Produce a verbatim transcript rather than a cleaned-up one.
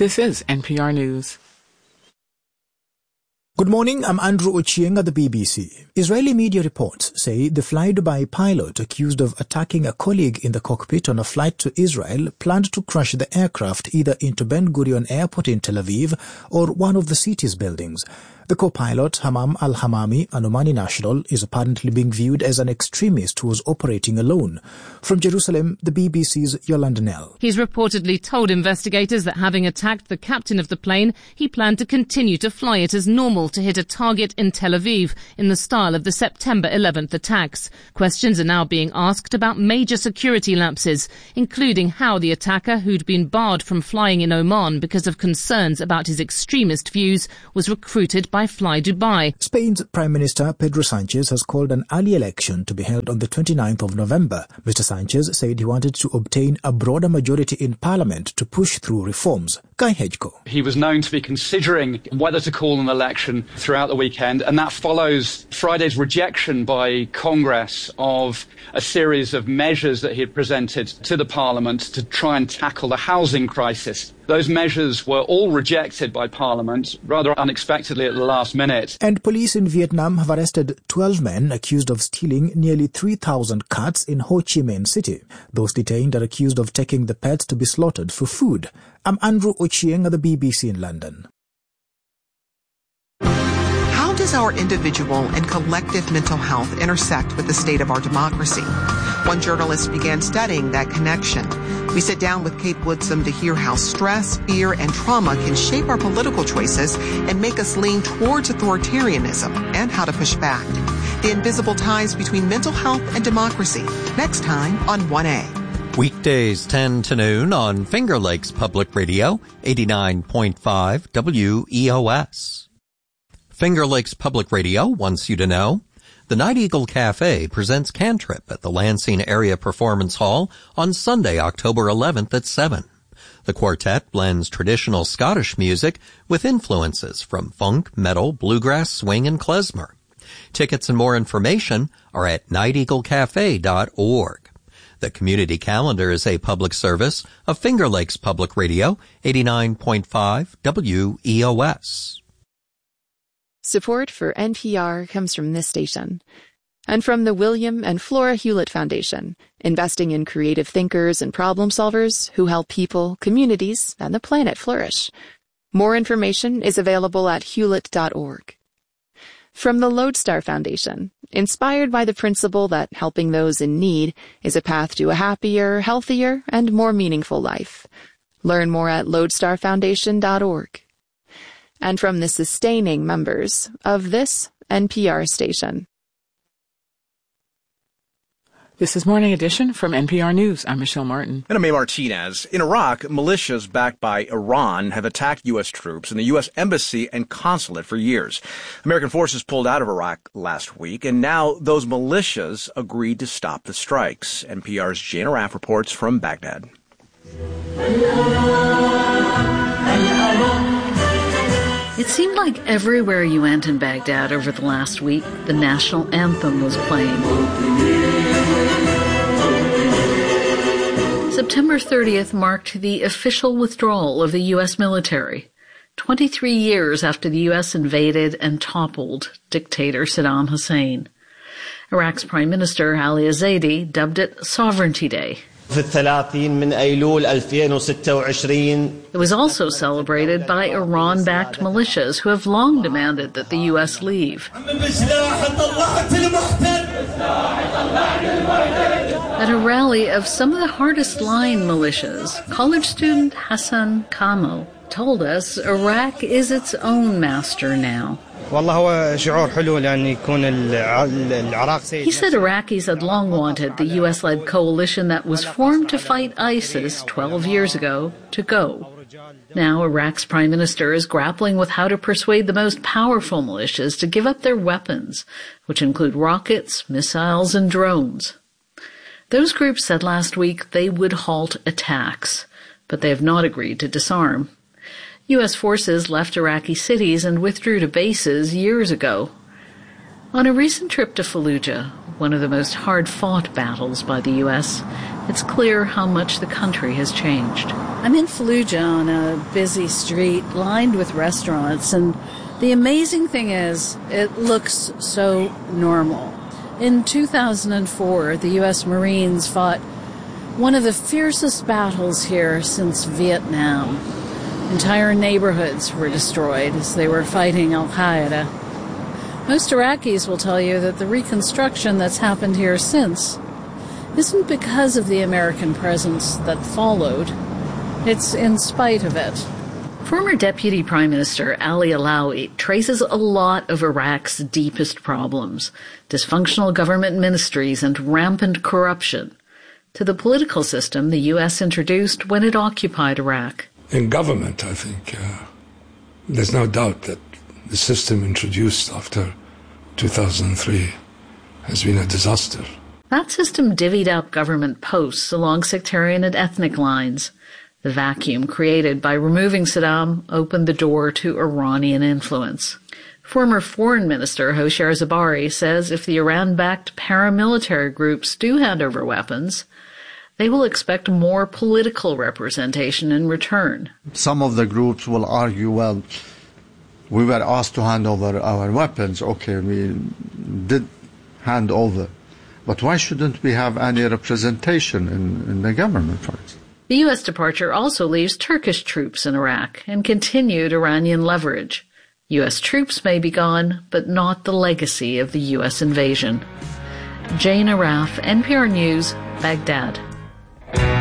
This is N P R News. Good morning, I'm Andrew Ochieng at the B B C. Israeli media reports say the Fly Dubai pilot accused of attacking a colleague in the cockpit on a flight to Israel planned to crash the aircraft either into Ben Gurion Airport in Tel Aviv or one of the city's buildings. The co-pilot, Hamam Al-Hamami, an Omani national, is apparently being viewed as an extremist who was operating alone. From Jerusalem, the B B C's Yolanda Nell. He's reportedly told investigators that having attacked the captain of the plane, he planned to continue to fly it as normal to hit a target in Tel Aviv in the style of the September eleventh attacks. Questions are now being asked about major security lapses, including how the attacker, who'd been barred from flying in Oman because of concerns about his extremist views, was recruited by Fly Dubai. Spain's Prime Minister Pedro Sanchez has called an early election to be held on the twenty-ninth of November. Mister Sanchez said he wanted to obtain a broader majority in Parliament to push through reforms. Guy Hedgeko. He was known to be considering whether to call an election throughout the weekend, and that follows Friday's rejection by Congress of a series of measures that he had presented to the Parliament to try and tackle the housing crisis. Those measures were all rejected by Parliament, rather unexpectedly at the last minute. And police in Vietnam have arrested twelve men accused of stealing nearly three thousand cats in Ho Chi Minh City. Those detained are accused of taking the pets to be slaughtered for food. I'm Andrew Ochieng at the B B C in London. How does our individual and collective mental health intersect with the state of our democracy? One journalist began studying that connection. We sit down with Kate Woodsum to hear how stress, fear, and trauma can shape our political choices and make us lean towards authoritarianism, and how to push back. The invisible ties between mental health and democracy. Next time on one A. Weekdays ten to noon on Finger Lakes Public Radio, eighty-nine point five W E O S. Finger Lakes Public Radio wants you to know the Night Eagle Cafe presents Cantrip at the Lansing Area Performance Hall on Sunday, October eleventh at seven. The quartet blends traditional Scottish music with influences from funk, metal, bluegrass, swing, and klezmer. Tickets and more information are at night eagle cafe dot org. The community calendar is a public service of Finger Lakes Public Radio, eighty-nine point five W E O S. Support for N P R comes from this station and from the William and Flora Hewlett Foundation, investing in creative thinkers and problem solvers who help people, communities, and the planet flourish. More information is available at hewlett dot org. From the Lodestar Foundation, inspired by the principle that helping those in need is a path to a happier, healthier, and more meaningful life. Learn more at lodestar foundation dot org. And from the sustaining members of this N P R station. This is Morning Edition from N P R News. I'm Michelle Martin. And I'm A. Martinez. In Iraq, militias backed by Iran have attacked U S troops and the U S embassy and consulate for years. American forces pulled out of Iraq last week, and now those militias agreed to stop the strikes. N P R's Jane Araf reports from Baghdad. It seemed like everywhere you went in Baghdad over the last week, the national anthem was playing. September thirtieth marked the official withdrawal of the U S military, twenty-three years after the U S invaded and toppled dictator Saddam Hussein. Iraq's Prime Minister Ali Zaidi dubbed it Sovereignty Day. It was also celebrated by Iran-backed militias who have long demanded that the U S leave. At a rally of some of the hardest-line militias, college student Hassan Kamo told us Iraq is its own master now. He said Iraqis had long wanted the U S-led coalition that was formed to fight ISIS twelve years ago to go. Now Iraq's prime minister is grappling with how to persuade the most powerful militias to give up their weapons, which include rockets, missiles, and drones. Those groups said last week they would halt attacks, but they have not agreed to disarm. U S forces left Iraqi cities and withdrew to bases years ago. On a recent trip to Fallujah, one of the most hard-fought battles by the U S, it's clear how much the country has changed. I'm in Fallujah on a busy street lined with restaurants, and the amazing thing is it looks so normal. In two thousand four, the U S Marines fought one of the fiercest battles here since Vietnam. Entire neighborhoods were destroyed as they were fighting Al-Qaeda. Most Iraqis will tell you that the reconstruction that's happened here since isn't because of the American presence that followed. It's in spite of it. Former Deputy Prime Minister Ali Alawi traces a lot of Iraq's deepest problems, dysfunctional government ministries and rampant corruption, to the political system the U S introduced when it occupied Iraq. In government, I think, uh, there's no doubt that the system introduced after two thousand three has been a disaster. That system divvied up government posts along sectarian and ethnic lines. The vacuum created by removing Saddam opened the door to Iranian influence. Former Foreign Minister Hoshyar Zebari says if the Iran-backed paramilitary groups do hand over weapons, they will expect more political representation in return. Some of the groups will argue, well, we were asked to hand over our weapons. Okay, we did hand over. But why shouldn't we have any representation in, in the government, for instance? The U S departure also leaves Turkish troops in Iraq and continued Iranian leverage. U S troops may be gone, but not the legacy of the U S invasion. Jane Araf, N P R News, Baghdad.